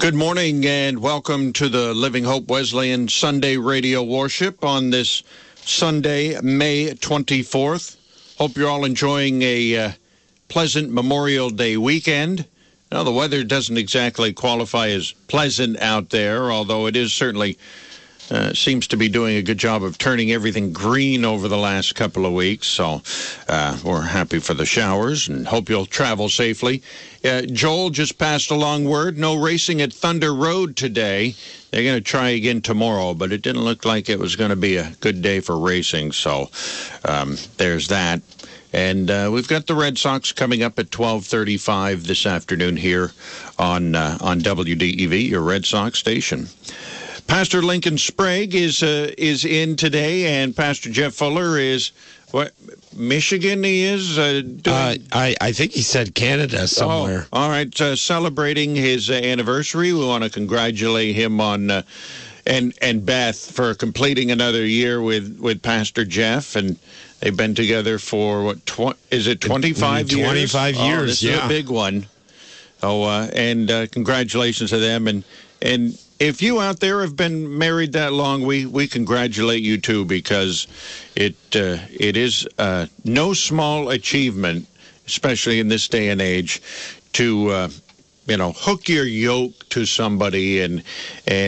Good morning and welcome to the Living Hope Wesleyan Sunday Radio Worship on this Sunday, May 24th. Hope you're all enjoying a pleasant Memorial Day weekend. Now, the weather doesn't exactly qualify as pleasant out there, although it is certainly seems to be doing a good job of turning everything green over the last couple of weeks. So we're happy for the showers and hope you'll travel safely. Joel just passed along word, no racing at Thunder Road today. They're going to try again tomorrow, but it didn't look like it was going to be a good day for racing. So there's that. And we've got the Red Sox coming up at 12:35 this afternoon here on WDEV, your Red Sox station. Pastor Lincoln Sprague is in today, and Pastor Jeff Fuller is, Michigan he is? I think he said Canada somewhere. Oh, all right, celebrating his anniversary. We want to congratulate him on, and Beth for completing another year with Pastor Jeff, and they've been together for, is it 25 years? 25 years, this is a big one. Oh, and congratulations to them, and if you out there have been married that long, we congratulate you too, because it is no small achievement, especially in this day and age, to hook your yoke to somebody and